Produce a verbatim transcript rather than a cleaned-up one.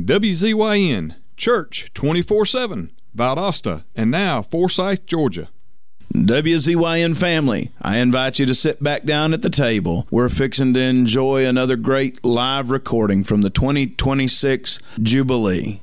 W Z Y N, Church twenty-four seven, Valdosta, and now Forsyth, Georgia. W Z Y N family, I invite you to sit back down at the table. We're fixing to enjoy another great live recording from the twenty twenty-six Jubilee.